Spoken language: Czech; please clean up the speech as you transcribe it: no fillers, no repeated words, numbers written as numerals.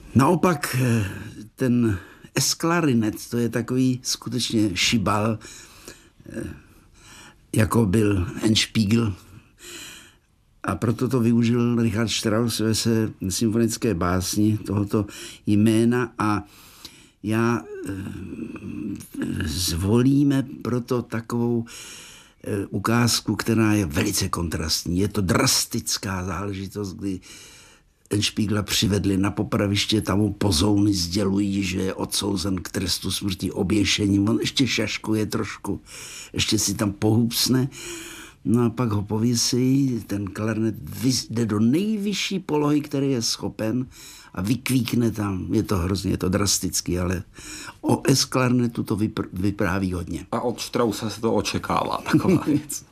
Naopak ten S-klarinet, to je takový skutečně šibal, jako byl Endspiegel. A proto to využil Richard Strauss ve své symfonické básni tohoto jména a já zvolíme proto takovou ukázku, která je velice kontrastní. Je to drastická záležitost, kdy Endspiegla přivedli na popraviště, tam mu pozouny sdělují, že je odsouzen k trestu smrti oběšením. On ještě šaškuje trošku, ještě si tam pohupsne. No a pak ho pověsí, ten klarnet jde do nejvyšší polohy, který je schopen a vykvíkne tam. Je to hrozně, je to drastický, ale o S-klarnetu to vypráví hodně. A od Straussa se to očekává, taková věc.